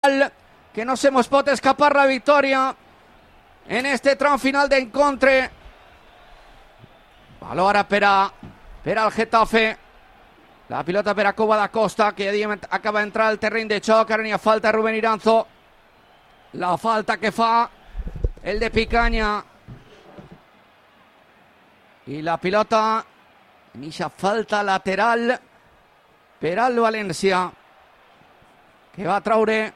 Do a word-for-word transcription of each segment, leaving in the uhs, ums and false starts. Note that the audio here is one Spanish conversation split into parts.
lateral, que no se nos pot escapar la victòria en este tram final d'encontre. Valor ara per, a, per al Getafe. La pilota per a Cova da Costa, que ja acaba d'entrar al terreny de xoc. Ara n'hi ha falta Rubén Iranzo. La falta que fa el de Picanya. I la pilota, nixa falta lateral per al València, que va a traure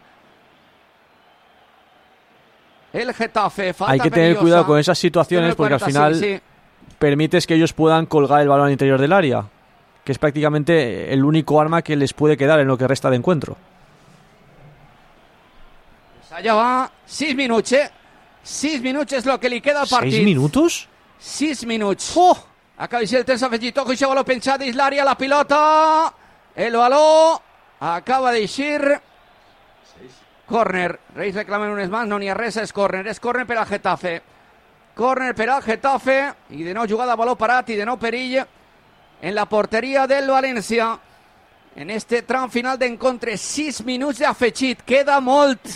el Getafe. Falta Hay que tener perillosa. cuidado con esas situaciones porque cuarenta, al final sí, sí. permites que ellos puedan colgar el balón al interior del área, que es prácticamente el único arma que les puede quedar en lo que resta de encuentro. Pues allà va, sis minuts, eh? Sis minuts és el que li queda al partit. ¿Seis minutos? Sis minuts. Oh! Acaba de ser el temps afegit. Ojo, això baló penjat dins l'àrea, la pilota. El baló acaba d'eixir. Córner. Reis reclamen unes mans, no n'hi ha res, és córner. És córner per al Getafe. Córner per al Getafe. I de nou jugada a baló parat i de nou perill en la porteria del València. En este tram final d'encontre, sis minuts d'afegit. Queda molt.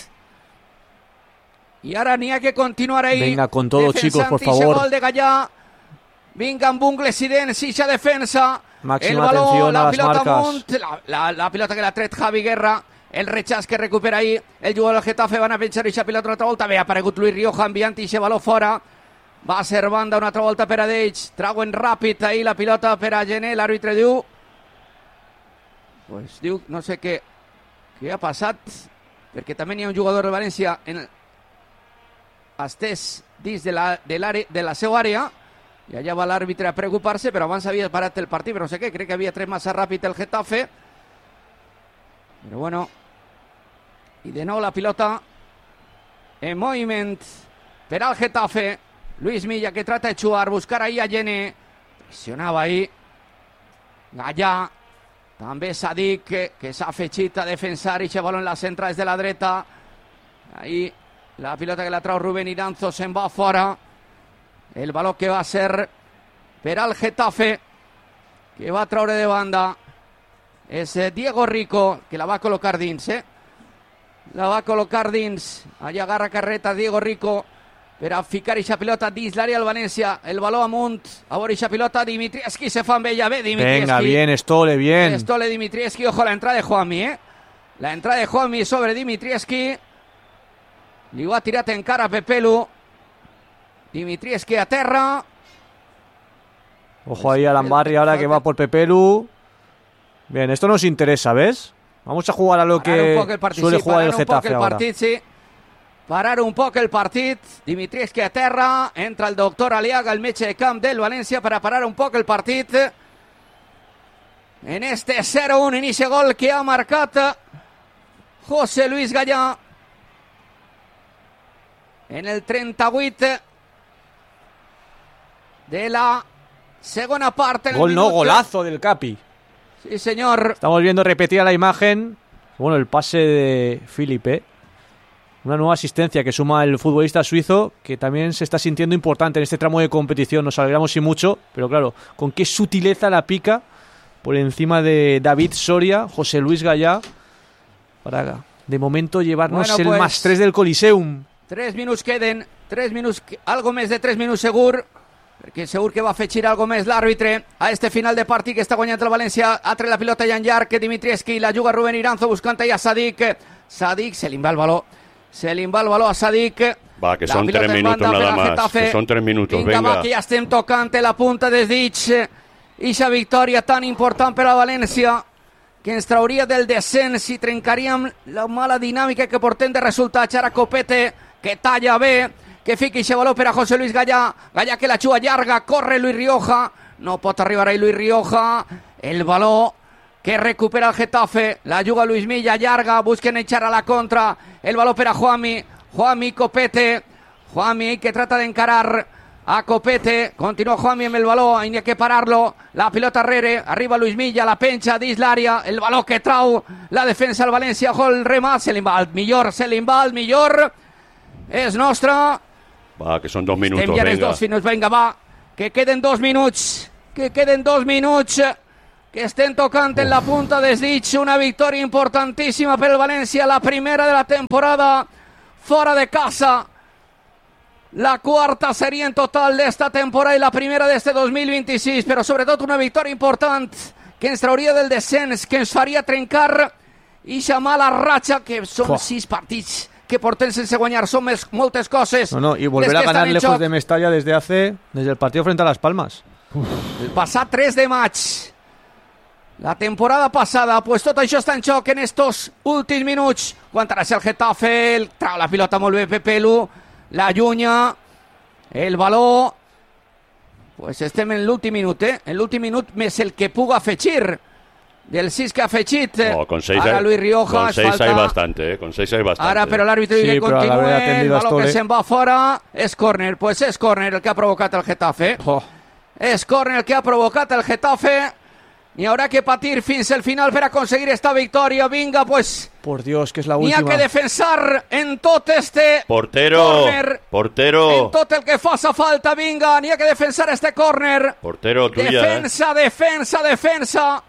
I ara n'hi ha que continuar ahí. Venga, con todo, chicos, por favor. Gol de Gallà. Vinga amb ungles i dents, ixa defensa. Máxima el baló, atención la a las pilota marcas. amunt, la, la, la pilota que l'ha tret Javi Guerra, el rechaç que recupera ahí el jugador del Getafe. Van a penjar ixa pilota una altra volta. Bé, ha aparegut Luis Rioja enviant ixe baló fora. Va a ser banda una altra volta per a d'ells. Trauen ràpid ahí la pilota per a Gené. L'àrbitre diu, pues diu, no sé què, què ha passat, perquè també hi ha un jugador del València en estès dins de la, de, de la seva àrea, i allà va l'àrbitre a preocupar-se, però abans havia parat el partit, però no sé què, crec que havia tret massa ràpid el Getafe, però bueno, i de nou la pilota en moviment per al Getafe. Luis Milla, que trata de jugar, buscar ahí a Gené, presionava ahí Gallà, també Sadik, que, que s'ha afegit a defensar i baló en la centra des de la dreta. Ahí la pilota que la trau Rubén Iranzo se'n va fora. El baló que va ser per al Getafe, que va traure de banda és Diego Rico, que la va col·locar dins, eh? La va col·locar dins. Allà agarra carreta Diego Rico per a ficar ixa pilota dins l'àrea del València. El baló amunt, a veure ixa pilota, Dimitrievski se fa amb ella, bé Dimitrievski. Venga, bien, Estole, bien. Estole, Dimitrievski, ojo la entrada de Juanmi, eh? La entrada de Juanmi sobre Dimitrievski. Li ho ha tirat en cara a Pepelu. Dimitrievski a terra. Ojo ahí a Lambarri ahora que va por Pepelu. Bien, esto nos interesa, ¿ves? Vamos a jugar a lo que suele sí, jugar el Getafe el ahora. Partit, sí. Parar un poc el partit. Dimitrievski a terra. Entra el doctor Aliaga, el metge de camp del València, per a parar un poc el partit. En este zero uno, inici gol que ha marcat José Luis Gallà. En el trenta-vuit de la segona part. Gol no, golazo del Capi. Sí, señor. Estamos viendo repetida la imagen. Bueno, el pase de Filipe. Una nueva asistencia que suma el futbolista suizo, que también se está sintiendo importante en este tramo de competición. Nos alegramos y mucho, pero claro, con qué sutileza la pica por encima de David Soria, José Luis Gallà, para de momento llevarnos bueno, el pues, más tres del Coliseum. Tres minuts queden, tres minuts, algo més de tres minuts segur, perquè segur que va afegir algo més l'àrbitre a este final de partit que està guanyant el València. Ha tret la pilota Jan Llarg, Dimitrievski, la juga Rubén Iranzo buscant allà Sadik. Sadik, se li va el baló. Se li va el baló a Sadik. Va, que son tres minutos nada más. Que son tres minutos, venga. venga. Va, que ja estem tocant la punta des d'Ix. Ixa victòria tan important per a València, que ens trauria del descens i trencaríem la mala dinàmica que portem de resultats. Ara Copete, que talla bé, que fica ixe baló per a José Luis Gallà. Gallà que la juga llarga, corre Luis Rioja. No pot arribar ahí Luis Rioja. El baló que recupera el Getafe, la juga Luis Milla, llarga, busquen echar a la contra, el baló per a Juanmi, Juanmi, Copete, Juanmi que trata de encarar a Copete, continua Juanmi amb el baló, hay que pararlo, la pilota arrere, arriba Luis Milla, la penja dins l'àrea, el baló que trau la defensa del València, ojo el remat, se li va al millor, se li va al millor, és nostre. Va, que són dos minuts, venga. Dos minuts, venga, va, que queden dos minuts, que queden dos minuts, que estén tocante en la punta de Slich. Una victoria importantísima per el Valencia, la primera de la temporada fuera de casa. La cuarta sería en total de esta temporada y la primera de este dos mil veintiséis, però sobretot una victòria important que ens trauria del descens, que ens faria trencar i xamar la ratxa, que són oh. sis partits que portem sense guanyar, són més, moltes coses. No, no, y volver a ganar lejos de Mestalla desde hace, desde el partido frente a Las Palmas. Uf. El passat tres de maig, la temporada passada, pues tot això està en xoc en estos últims minuts. Quan ara el Getafe, el, trau la pilota molt bé Pepelu, la llunya, el baló, pues estem en l'últim minut, eh? En l'últim minut més el que puga afegir del sis que ha afegit. No, con seis ara hay, Luis Riojas. Con seis falta... hay bastante, eh? Con seis hay bastante. Ara, però l'àrbitre diu sí, que continue, el baló Astore. que se'n va fora, és córner, pues és córner el que ha provocat el Getafe. Oh. És córner el que ha provocat el Getafe. Ni haurà que patir fins al final per aconseguir esta victòria. Vinga, pues... Por Dios, que es la última. N'hi ha que defensar en tot este portero, córner. Portero. En tot el que faça falta, vinga. N'hi ha que defensar este córner. Portero tuya, defensa, eh. defensa, defensa.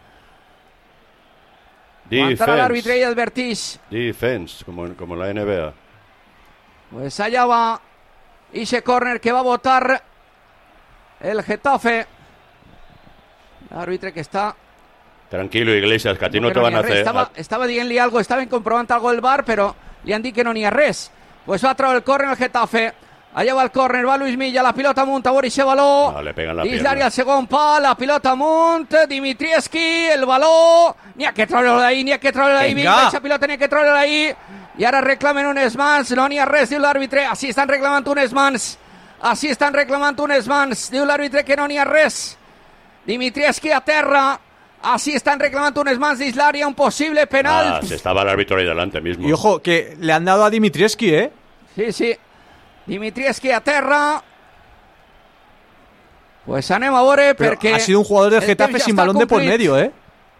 Defense. L'àrbitre i advertix. Defense, como, como la N B A. Pues allá va ese córner que va a votar el Getafe. L'àrbitre que està... Tranquilo, Iglesias, que a ti no, no te van a hacer... Estava, estava dient-li algo, estaven comprovant algo del bar, però li han dit que no n'hi ha res. Pues va a treure el córner el Getafe. Allà va el córner, va Luis Milla, la pilota amunt, a Boris Baló. No, le pegan la dins pierna. l'àrea al segon pal, la pilota amunt, Dimitrievski, el baló. N'hi ha que treure-lo d'ahí, n'hi ha que treure-lo d'ahí, vinga, aquesta pilota n'hi ha que treure-lo d'ahí. I ara reclamen unes mans, no n'hi ha res, diu l'àrbitre. Així estan reclamant unes mans. Així estan reclamant unes mans. Diu l'àrbitre que no n'hi ha res. Dimitrievski a terra. Así están reclamando unas mans de l'àrea, un posible penal. Ah, se estaba el árbitro ahí delante mismo. Y ojo, que le han dado a Dimitrievski, ¿eh? Sí, sí. Dimitrievski a terra. Pues anem a veure perquè... Ha sido un jugador del Getafe sin balón de por medio, ¿eh?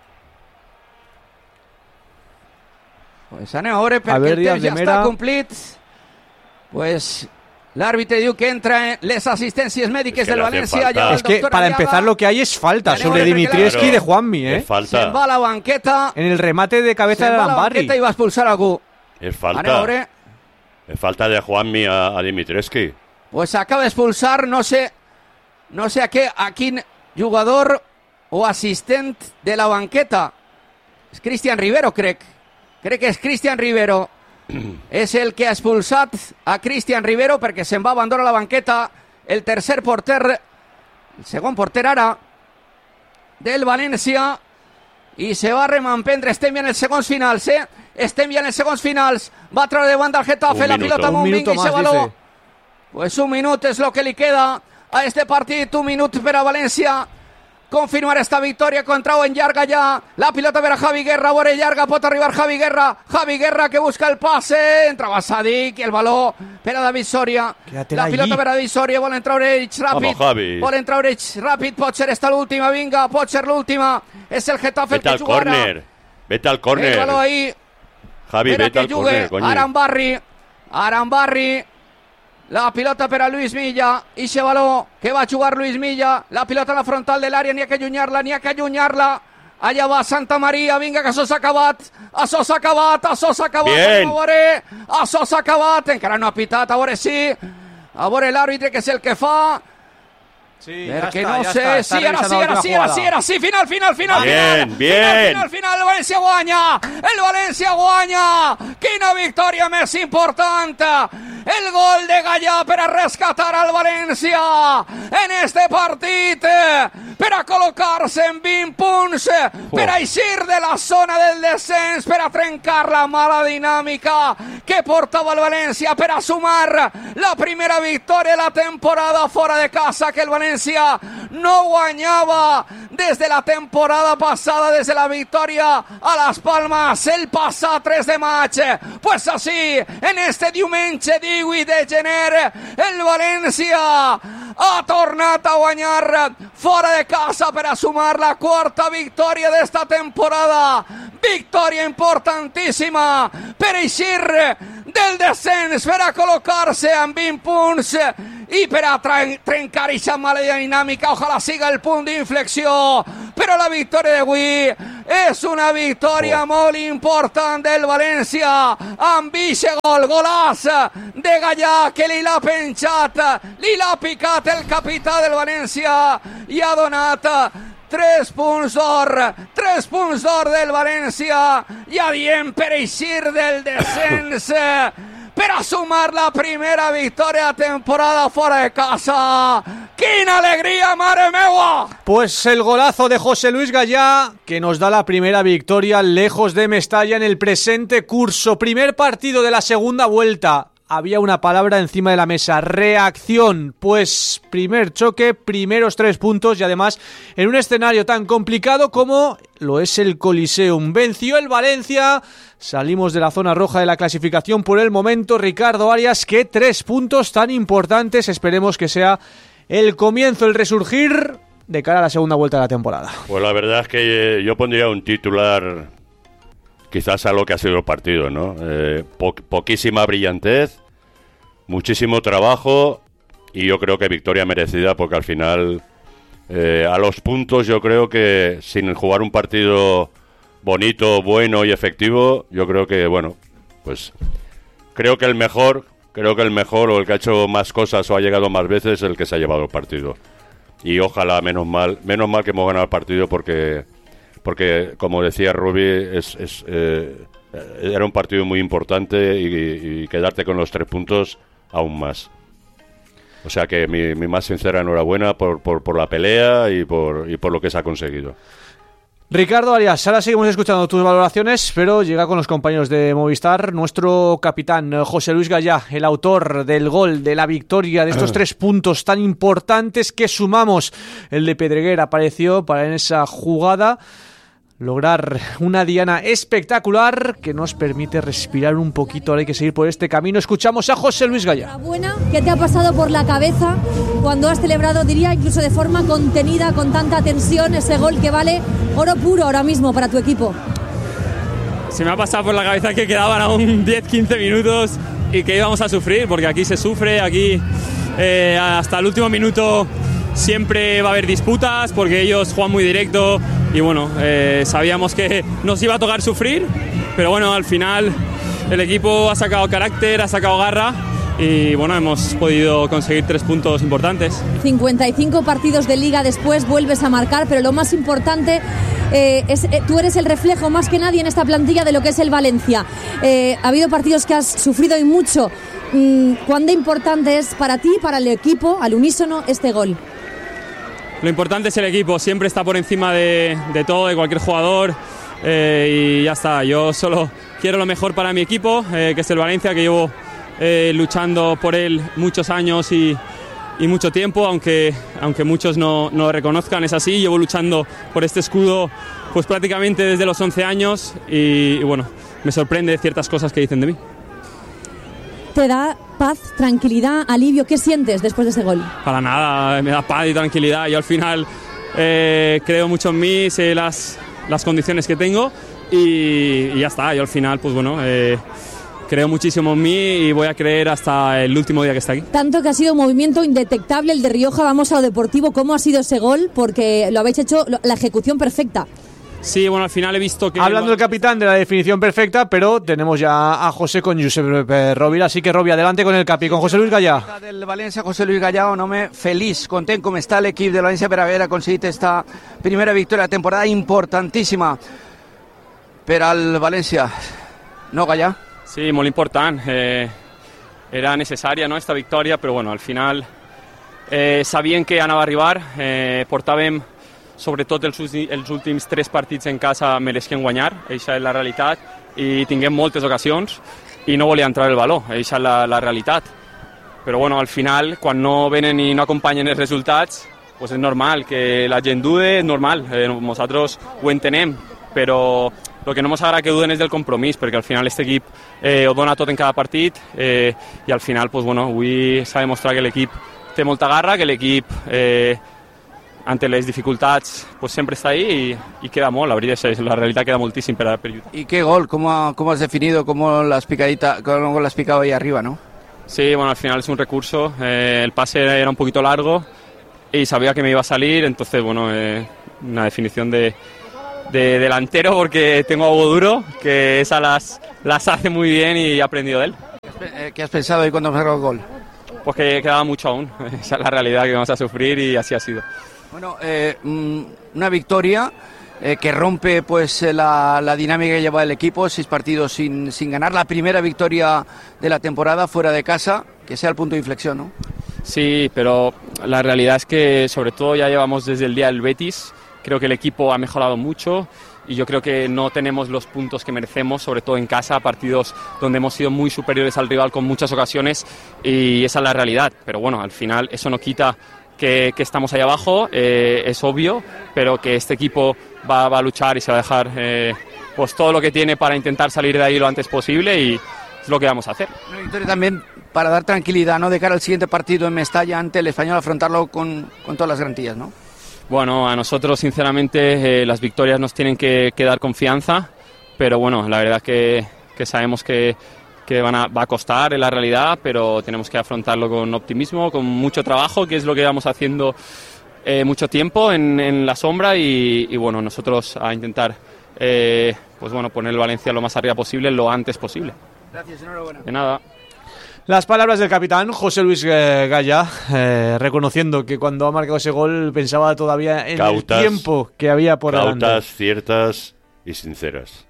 Pues anem a veure perquè el temps ja està complit. Pues... l'àrbitre diu que entra en les assistències mèdiques es del València. Es que para empezar lo que hay es falta sobre Dimitrievski y de Juanmi, ¿eh? Es falta. Se'n va a la banqueta. En el remate de cabeza de Lambarri. Se'n va a la banqueta i va a expulsar a algú. Es falta. Es falta de Juanmi a, a Dimitrievski. Pues acaba de expulsar, no sé, no sé a qué, a quin jugador o assistent de la banqueta. És Cristian Rivero, crec. Crec que és Cristian Rivero. És el que ha expulsat a Cristian Rivero perquè se'n va abandonar la banqueta el tercer porter, el segon porter ara del València, i se va remampendre. Estem ja en els segons finals, eh? Estem ja en els segons finals. Va a treure de banda el Getafe, la pilota amb un vinc i se való. Pues un minut és lo que li queda a este partit, un minut per a València confirmar esta victòria contra en llarga ja, la pilota per a Javi Guerra, vora llarga, pot arribar Javi Guerra, Javi Guerra que busca el passe, entrava Sadik, el baló per a David Soria, la pilota per a David Soria, volen treure ells ràpid, volen treure ells ràpid, pot ser esta l'última, vinga, pot ser l'última, és el Getafe el que juga ara. Vete al córner, el baló ahí, Javi, vete al córner, coño. Arambarri, Arambarri, la pilota per a Luis Milla, ixe baló que va a jugar Luis Milla, la pilota a la frontal de l'àrea, n'hi ha que allunyar-la, n'hi ha que allunyar-la, allà va Santa Maria, vinga que això s'ha acabat, això s'ha acabat, això s'ha acabat, Bien. a veure, això s'ha acabat, encara no ha pitat, a veure sí, a veure l'àrbitre que és el que fa, sí, perquè ja no està, sé, ja està, sí, ara sí, ara sí, ara sí, ara sí, final, final, final, bien, final, bien. final, final, el València guanya, el València guanya, quina victòria més important, el gol de Gallà per a rescatar al València en este partit, per a col·locar-se en vint punts, per a eixir de la zona del descens, per a trencar la mala dinàmica que portava el València, per a sumar la primera victòria de la temporada fora de casa que el València no guanyava des de la temporada passada, des de la victòria a Las Palmas el passat tres de maig. Pues así, en este diumenge divuit de gener, el València ha tornat a guanyar fora de casa per a sumar la quarta victòria d'esta temporada. Victòria importantíssima per eixir del descens, per a col·locar-se amb vint punts y per a trencar aquesta mala dinàmica. Ojalà siga el punt d'inflexió, però la victòria d'avui és una victòria oh. molt important del València, amb ixe gol, golaç de Gallà, que li l'ha penjat, li l'ha picat el capità del València i ha donat tres punts d'or, tres punts d'or del València, ja diem per eixir del descens, per a sumar la primera victòria de temporada fora de casa. ¡Quina alegría, madre meua! Pues el golazo de José Luis Gallá, que nos da la primera victoria lejos de Mestalla en el presente curso. Primer partido de la segunda vuelta. Había una palabra encima de la mesa, reacción. Pues primer choque, primeros tres puntos y además en un escenario tan complicado como lo es el Coliseum. Venció el Valencia, salimos de la zona roja de la clasificación por el momento. Ricardo Arias, que tres puntos tan importantes, esperemos que sea el comienzo, el resurgir de cara a la segunda vuelta de la temporada. Pues la verdad es que yo pondría un titular quizás a lo que ha sido el partido, ¿no? Eh, po- poquísima brillantez, muchísimo trabajo y yo creo que victoria merecida porque al final eh, a los puntos yo creo que sin jugar un partido bonito, bueno y efectivo, yo creo que, bueno, pues creo que el mejor, creo que el mejor o el que ha hecho más cosas o ha llegado más veces es el que se ha llevado el partido. Y ojalá, menos mal, menos mal que hemos ganado el partido porque... porque como decía Rubi es, es, eh, era un partido muy importante y, y quedarte con los tres puntos aún más. O sea que mi, mi más sincera enhorabuena por, por, por la pelea y por, y por lo que se ha conseguido. Ricardo Arias, ahora seguimos escuchando tus valoraciones, pero llega con los compañeros de Movistar nuestro capitán José Luis Gallá, el autor del gol, de la victoria, de estos tres puntos tan importantes que sumamos. El de Pedreguer apareció para en esa jugada lograr una diana espectacular que nos permite respirar un poquito. Ahora hay que seguir por este camino. Escuchamos a José Luis Gallá. Buena, ¿qué te ha pasado por la cabeza cuando has celebrado, diría, incluso de forma contenida, con tanta tensión, ese gol que vale oro puro ahora mismo para tu equipo? Se me ha pasado por la cabeza que quedaban aún diez quince minutos y que íbamos a sufrir, porque aquí se sufre, aquí eh, hasta el último minuto siempre va a haber disputas porque ellos juegan muy directo y bueno, eh, sabíamos que nos iba a tocar sufrir, pero bueno, al final el equipo ha sacado carácter, ha sacado garra y bueno, hemos podido conseguir tres puntos importantes. cincuenta y cinco partidos de liga después, vuelves a marcar, pero lo más importante eh, es eh, tú eres el reflejo más que nadie en esta plantilla de lo que es el Valencia. Eh, ha habido partidos que has sufrido y mucho. Mm, ¿Cuán de importante es para ti, para el equipo, al unísono, este gol? Lo importante es el equipo, siempre está por encima de, de todo, de cualquier jugador eh, y ya está. Yo solo quiero lo mejor para mi equipo, eh, que es el Valencia, que llevo eh, luchando por él muchos años y, y mucho tiempo, aunque, aunque muchos no, no lo reconozcan, es así. Llevo luchando por este escudo pues prácticamente desde los once años y, y bueno, me sorprende ciertas cosas que dicen de mí. ¿Te da paz, tranquilidad, alivio? ¿Qué sientes después de ese gol? Para nada, me da paz y tranquilidad. Yo al final eh, creo mucho en mí, sé las, las condiciones que tengo y, y ya está. Yo al final, pues bueno, eh, creo muchísimo en mí y voy a creer hasta el último día que esté aquí. Tanto que ha sido un movimiento indetectable el de Rioja. Vamos a lo deportivo. ¿Cómo ha sido ese gol? Porque lo habéis hecho, la ejecución perfecta. Sí, bueno, al final he visto que... Hablando el capitán de la definición perfecta, pero tenemos ya a José con Josep Rovira, así que Robi, adelante con el capi, con José Luis Gallá. Del València, José Luis Gallá, un home feliç, content com està l'equip de València per haver aconseguit esta primera victòria de temporada importantíssima per al València. No, Gallá? Sí, molt important. Eh, era necessària, no, esta victòria, però bueno, al final eh, sabien que anava a arribar, eh, portàvem sobretot els, els últims tres partits en casa mereixen guanyar, això és la realitat, i tinguem moltes ocasions i no volia entrar el valor, això és la, la realitat. Però bueno, al final, quan no venen i no acompanyen els resultats, pues és normal que la gent dude, és normal, eh, nosaltres ho entenem, però el que no ens agrada que duden és del compromís, perquè al final aquest equip eh, ho dona tot en cada partit eh, i al final, pues, bueno, avui s'ha demostrat que l'equip té molta garra, que l'equip eh, ante les dificultats pues sempre està ahí y, y queda molt, la veritat és la realitat queda moltíssim per, per lluitar. ¿Y qué gol? ¿Cómo, cómo has definido? ¿Cómo la has picadita, cómo la has picado ahí arriba, no? Sí, bueno, al final es un recurso. Eh, el pase era un poquito largo y sabía que me iba a salir, entonces, bueno, eh, una definición de, de delantero porque tengo algo duro, que esas las, las hace muy bien y he aprendido de él. ¿Qué has pensado ahí cuando has marcado el gol? Pues que quedaba mucho aún. Esa es la realidad, que vamos a sufrir y así ha sido. Bueno, eh, una victoria eh, que rompe pues la, la dinámica que lleva el equipo, seis partidos sin, sin ganar, la primera victoria de la temporada fuera de casa, que sea el punto de inflexión, ¿no? Sí, pero la realidad es que sobre todo ya llevamos desde el día del Betis, creo que el equipo ha mejorado mucho y yo creo que no tenemos los puntos que merecemos, sobre todo en casa, partidos donde hemos sido muy superiores al rival con muchas ocasiones y esa es la realidad, pero bueno, al final eso no quita que, que estamos ahí abajo, eh, es obvio, pero que este equipo va, va a luchar y se va a dejar eh, pues todo lo que tiene para intentar salir de ahí lo antes posible y es lo que vamos a hacer. Una victoria también para dar tranquilidad, ¿no?, de cara al siguiente partido en Mestalla ante el Español, afrontarlo con, con todas las garantías, ¿no? Bueno, a nosotros sinceramente eh, las victorias nos tienen que, que dar confianza, pero bueno, la verdad que, que sabemos que, que van a, va a costar en la realidad, pero tenemos que afrontarlo con optimismo, con mucho trabajo, que es lo que vamos haciendo eh, mucho tiempo en, en la sombra y, y bueno, nosotros a intentar eh, pues bueno, poner el Valencia lo más arriba posible, lo antes posible. Gracias, enhorabuena. De nada. Las palabras del capitán José Luis Gaya, eh, reconociendo que cuando ha marcado ese gol pensaba todavía en cautas, el tiempo que había por delante. Cautas, ciertas y sinceras.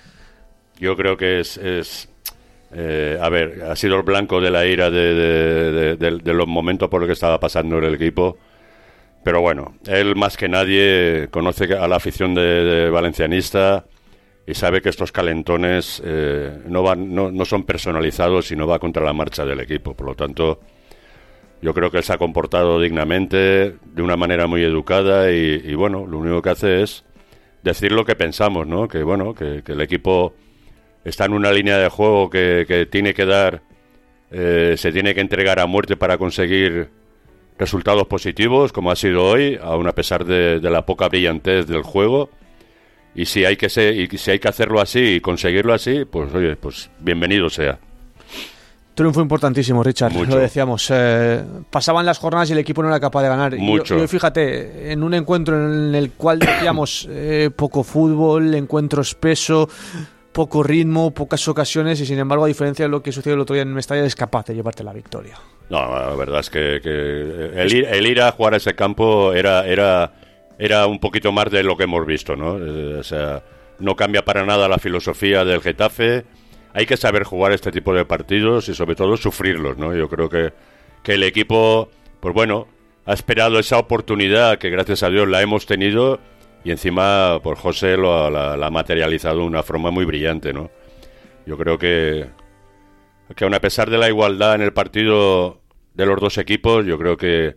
Yo creo que es... es eh, a ver, ha sido el blanco de la ira de, de, de, de, de los momentos por los que estaba pasando el equipo. Pero bueno, él más que nadie conoce a la afición de, de valencianista y sabe que estos calentones eh, no, van, no, no son personalizados y no va contra la marcha del equipo. Por lo tanto, yo creo que él se ha comportado dignamente, de una manera muy educada y, y bueno, lo único que hace es decir lo que pensamos, ¿no? Que bueno, que, que el equipo está en una línea de juego que, que tiene que dar, eh, se tiene que entregar a muerte para conseguir resultados positivos, como ha sido hoy, aun a pesar de, de la poca brillantez del juego. Y si hay que ser, y si hay que hacerlo así y conseguirlo así, pues oye, pues bienvenido sea. Triunfo importantísimo, Richard. Mucho. Lo decíamos. Eh, pasaban las jornadas y el equipo no era capaz de ganar. Mucho. Y, y fíjate, en un encuentro en el cual decíamos eh, poco fútbol, encuentro espeso, poco ritmo, pocas ocasiones, y sin embargo, a diferencia de lo que sucedió el otro día en Mestalla, es capaz de llevarte la victoria. No, la verdad es que, que el, ir, el ir a jugar a ese campo era, era, era un poquito más de lo que hemos visto, ¿no? Eh, o sea, no cambia para nada la filosofía del Getafe. Hay que saber jugar este tipo de partidos y sobre todo sufrirlos, ¿no? Yo creo que, que el equipo, pues bueno, ha esperado esa oportunidad que gracias a Dios la hemos tenido y encima por José lo, la, la ha materializado de una forma muy brillante, ¿no? Yo creo que, que aun a pesar de la igualdad en el partido de los dos equipos, yo creo que,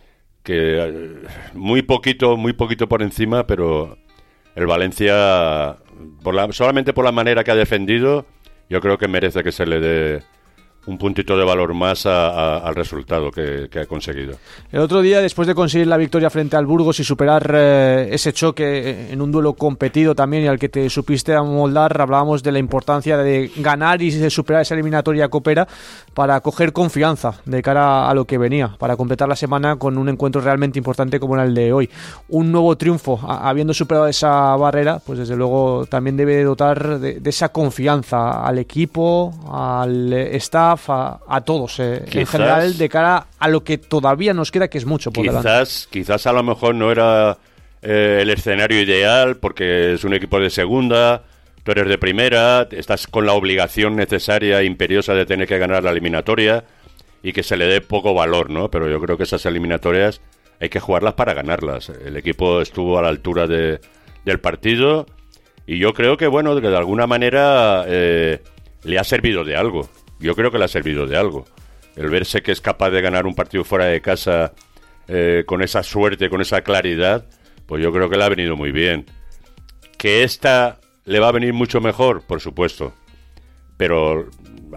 que muy poquito, muy poquito por encima, pero el Valencia, por la, solamente por la manera que ha defendido, yo creo que merece que se le dé un puntito de valor más a, a, al resultado que, que ha conseguido. El otro día, después de conseguir la victoria frente al Burgos y superar eh, ese choque en un duelo competido también y al que te supiste amoldar, hablábamos de la importancia de ganar y de superar esa eliminatoria copera para coger confianza de cara a lo que venía, para completar la semana con un encuentro realmente importante como era el de hoy. Un nuevo triunfo, a, habiendo superado esa barrera, pues desde luego también debe dotar de, de esa confianza al equipo, al staff, A, a todos eh, quizás, en general, de cara a lo que todavía nos queda, que es mucho por quizás, delante. Quizás a lo mejor no era eh, el escenario ideal, porque es un equipo de segunda, tú eres de primera, estás con la obligación necesaria e imperiosa de tener que ganar la eliminatoria y que se le dé poco valor, ¿no? Pero yo creo que esas eliminatorias hay que jugarlas para ganarlas. El equipo estuvo a la altura de, del partido y yo creo que, bueno, que de alguna manera eh, le ha servido de algo. Yo creo que le ha servido de algo. El verse que es capaz de ganar un partido fuera de casa eh, con esa suerte, con esa claridad, pues yo creo que le ha venido muy bien. ¿Que esta le va a venir mucho mejor? Por supuesto. Pero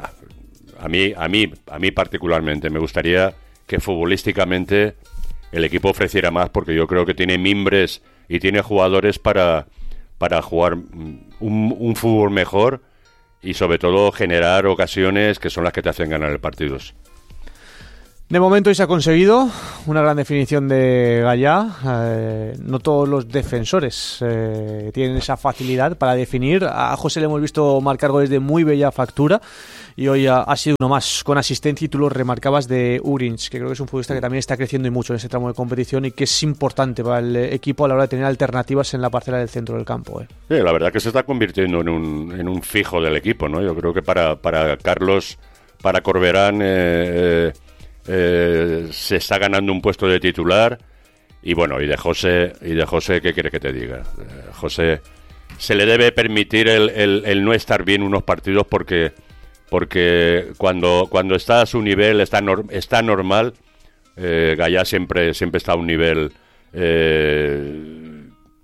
a mí, a mí, a mí particularmente me gustaría que futbolísticamente el equipo ofreciera más, porque yo creo que tiene mimbres y tiene jugadores para, para jugar un, un fútbol mejor y sobre todo generar ocasiones que son las que te hacen ganar el partido. De momento hoy se ha conseguido una gran definición de Gallá. Eh, no todos los defensores eh, tienen esa facilidad para definir. A José le hemos visto marcar goles de muy bella factura y hoy ha, ha sido uno más con asistencia, y tú lo remarcabas de Uriņš, que creo que es un futbolista que también está creciendo y mucho en este tramo de competición y que es importante para el equipo a la hora de tener alternativas en la parcela del centro del campo. Eh. Sí, la verdad que se está convirtiendo en un, en un fijo del equipo, ¿no? Yo creo que para, para Carlos, para Corberán... Eh, eh, Eh, se está ganando un puesto de titular. Y bueno, y de José, y de José, ¿qué quiere que te diga? Eh, José, se le debe permitir el, el, el no estar bien unos partidos, porque porque cuando cuando está a su nivel, está, nor, está normal. eh, Gallá siempre, siempre está a un nivel eh,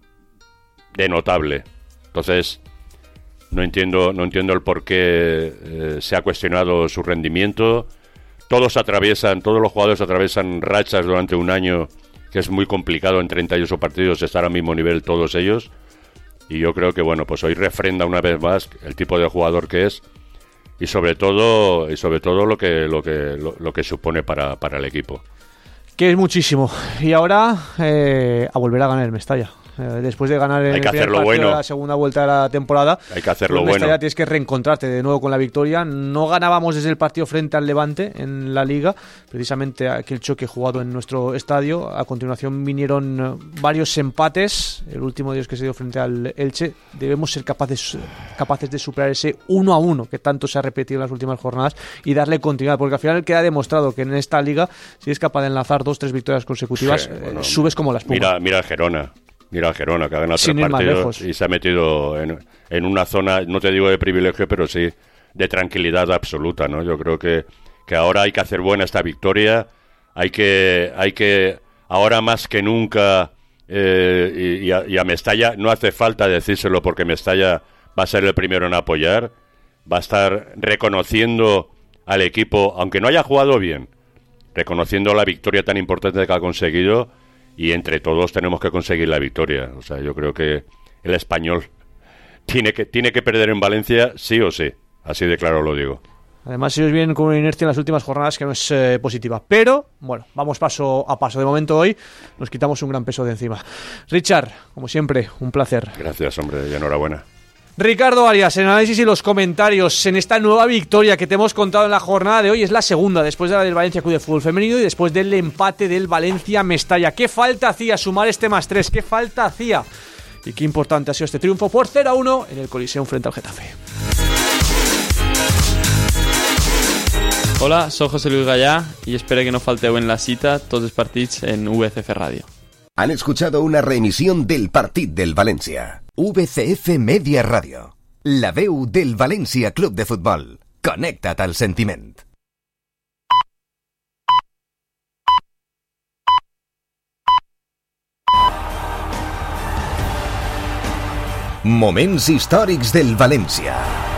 de notable. Entonces no entiendo, no entiendo el por qué eh, se ha cuestionado su rendimiento. Todos atraviesan, todos los jugadores atraviesan rachas durante un año, que es muy complicado en treinta y ocho partidos estar al mismo nivel todos ellos. Y yo creo que bueno, pues hoy refrenda una vez más el tipo de jugador que es, y sobre todo, y sobre todo lo que lo que lo, lo que supone para, para el equipo. Que es muchísimo. Y ahora eh, a volver a ganar el Mestalla. Eh, después de ganar el Hay que primer hacerlo partido bueno. de la segunda vuelta de la temporada, Hay que hacerlo pues Mestalla bueno. tienes que reencontrarte de nuevo con la victoria. No ganábamos desde el partido frente al Levante en la Liga, precisamente aquel choque jugado en nuestro estadio. A continuación vinieron varios empates, el último de ellos que se dio frente al Elche. Debemos ser capaces, capaces de superar ese uno a uno que tanto se ha repetido en las últimas jornadas y darle continuidad, porque al final queda demostrado que en esta Liga, si es capaz de enlazar dos, tres victorias consecutivas, Sí, bueno, eh, subes como la espuma. Mira, mira el Girona. Mira el Girona, que ha ganado Sin tres ir más partidos lejos. y se ha metido en, en una zona, no te digo de privilegio, pero sí de tranquilidad absoluta, ¿no? Yo creo que, que ahora hay que hacer buena esta victoria, hay que, hay que ahora más que nunca, eh, y, y, a, y a Mestalla no hace falta decírselo, porque Mestalla va a ser el primero en apoyar, va a estar reconociendo al equipo, aunque no haya jugado bien, reconociendo la victoria tan importante que ha conseguido. Y entre todos tenemos que conseguir la victoria. O sea, yo creo que el Español tiene que tiene que perder en Valencia sí o sí. Así de claro lo digo. Además, ellos vienen con una inercia en las últimas jornadas que no es eh, positiva. Pero, bueno, vamos paso a paso. De momento hoy nos quitamos un gran peso de encima. Richard, como siempre, un placer. Gracias, hombre, y enhorabuena. Ricardo Arias, en análisis y los comentarios en esta nueva victoria que te hemos contado en la jornada de hoy. Es la segunda, después de la del Valencia Club de Fútbol Femenino y después del empate del Valencia Mestalla. ¿Qué falta hacía sumar este más tres? ¿Qué falta hacía? Y qué importante ha sido este triunfo por cero a uno en el Coliseum frente al Getafe. Hola, soy José Luis Gallá y espero que no falteu en la cita tots els partits en V C F Radio. Han escuchado una reemisión del Partit del Valencia. V C F Media Radio. La veu del València Club de Futbol. Connecta't al sentiment. Moments històrics del València.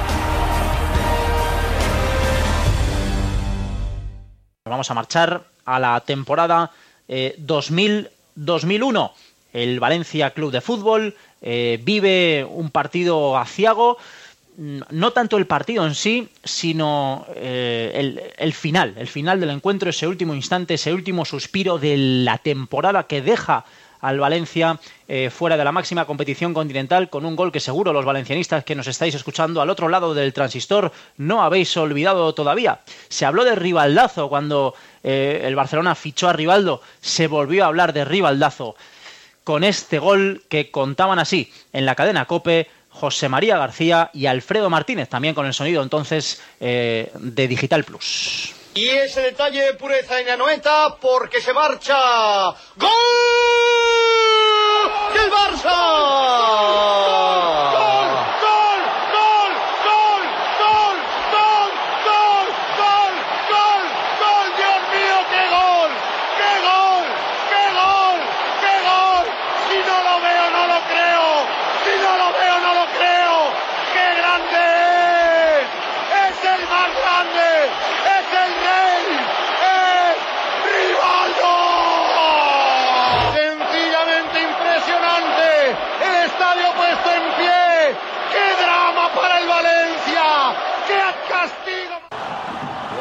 Vamos a marchar a la temporada eh, dos mil dos mil uno. El Valencia Club de Fútbol eh, vive un partido aciago, no tanto el partido en sí, sino eh, el, el final, el final del encuentro, ese último instante, ese último suspiro de la temporada que deja al Valencia eh, fuera de la máxima competición continental, con un gol que seguro los valencianistas que nos estáis escuchando al otro lado del transistor no habéis olvidado todavía. Se habló de rivaldazo cuando eh, el Barcelona fichó a Rivaldo, se volvió a hablar de rivaldazo con este gol que contaban así en la cadena COPE José María García y Alfredo Martínez, también con el sonido entonces eh, de Digital Plus. Y ese detalle de pureza en la noventa porque se marcha. ¡Gol del Barça! ¡Gol! ¡Gol! ¡Gol! ¡Gol! ¡Gol! ¡Gol! ¡Gol! ¡Gol! ¡Gol! ¡Gol! ¡Dios mío, qué gol! ¡Qué gol! ¡Qué gol! ¡Qué gol! Si no lo veo, no lo creo. Si no lo veo, no lo creo. ¡Qué grande es! ¡Es el más grande! ¡Es el rey! ¡Es Rivaldo! Sencillamente impresionante. El estadio puesto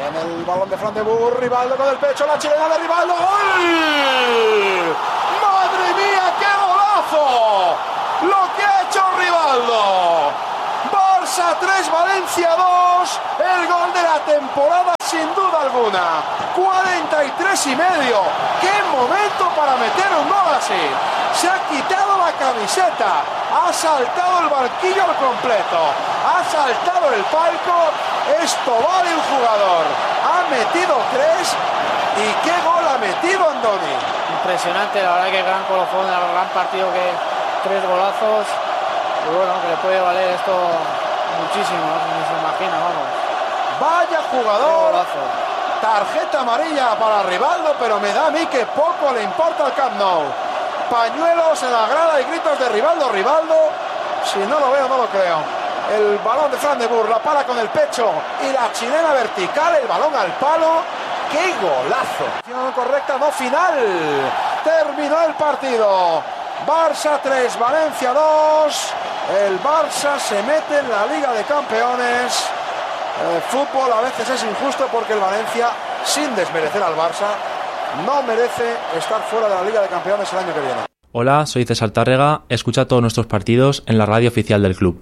Viene el balón de Fran de Boer, Rivaldo con el pecho, la chilena de Rivaldo. ¡Gol! ¡Madre mía, qué golazo! Lo que ha hecho Rivaldo. Barça tres, Valencia dos. El gol de la temporada sin duda alguna. cuarenta y tres y medio. ¡Qué momento para meter un gol así! Se ha quitado la camiseta, ha saltado el banquillo al completo, ha saltado el palco. Esto vale un jugador. Ha metido tres. ¿Y qué gol ha metido Andoni? Impresionante, la verdad que gran colofón, gran partido, que tres golazos. Y bueno, que le puede valer esto muchísimo, ¿no? Ni se imagina, vamos. Vaya jugador. Tarjeta amarilla para Rivaldo, pero me da a mí que poco le importa al Camp Nou. Pañuelos en la grada y gritos de Rivaldo, Rivaldo. Si no lo veo, no lo creo. El balón de Fran de Boer, la para con el pecho y la chilena vertical, el balón al palo. ¡Qué golazo! Acción correcta, no final. Terminó el partido. Barça tres, Valencia dos. El Barça se mete en la Liga de Campeones. El fútbol a veces es injusto porque el Valencia, sin desmerecer al Barça, no merece estar fuera de la Liga de Campeones el año que viene. Hola, soy César Tárrega. Escucha todos nuestros partidos en la radio oficial del club.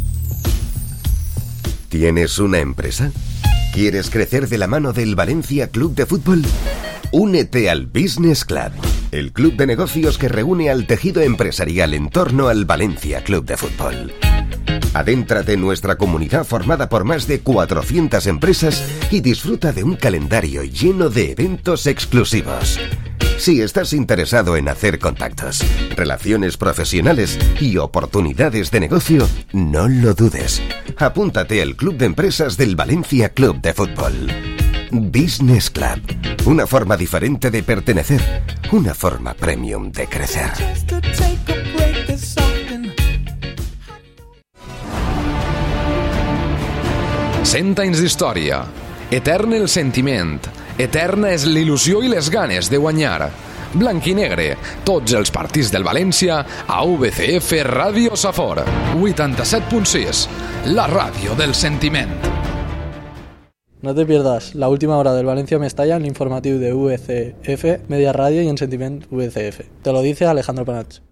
¿Tienes una empresa? ¿Quieres crecer de la mano del Valencia Club de Fútbol? Únete al Business Club, el club de negocios que reúne al tejido empresarial en torno al Valencia Club de Fútbol. Adéntrate en nuestra comunidad formada por más de cuatrocientas empresas y disfruta de un calendario lleno de eventos exclusivos. Si estás interesado en hacer contactos, relaciones profesionales y oportunidades de negocio, no lo dudes. Apúntate al Club de Empresas del Valencia Club de Fútbol. Business Club. Una forma diferente de pertenecer. Una forma premium de crecer. cent anys d'història. Etern el sentiment. Eterna és l'il·lusió i les ganes de guanyar. Blanc i negre, tots els partits del València a V C F Ràdio Safor. vuitanta-set punt sis, la ràdio del sentiment. No te pierdas la última hora del Valencia Mestalla en el informativo de V C F, Media Radio y en Sentiment V C F. Te lo dice Alejandro Panach.